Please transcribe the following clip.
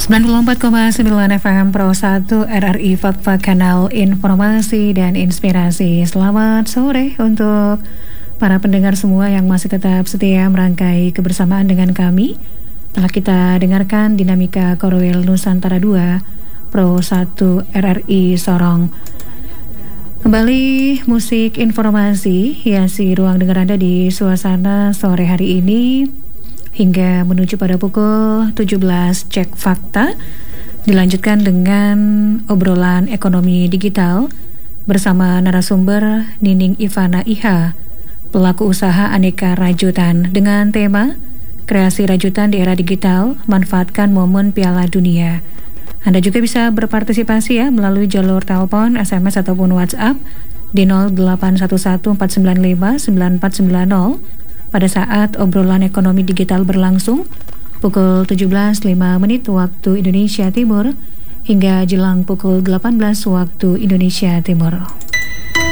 94,9 FM Pro 1 RRI Fakta Kanal Informasi dan Inspirasi. Selamat sore untuk para pendengar semua yang masih tetap setia merangkai kebersamaan dengan kami. Telah kita dengarkan Dinamika Korwil Nusantara 2 Pro 1 RRI Sorong. Kembali musik informasi hiasi ruang dengar Anda di suasana sore hari ini hingga menuju pada pukul 17 cek fakta. Dilanjutkan dengan obrolan ekonomi digital bersama narasumber Nining Ivana Iha, pelaku usaha aneka rajutan, dengan tema kreasi rajutan di era digital, manfaatkan momen Piala Dunia. Anda juga bisa berpartisipasi ya melalui jalur telepon, SMS ataupun WhatsApp di 081149599490 pada saat obrolan ekonomi digital berlangsung pukul 17.05 waktu Indonesia Timur hingga jelang pukul 18 waktu Indonesia Timur.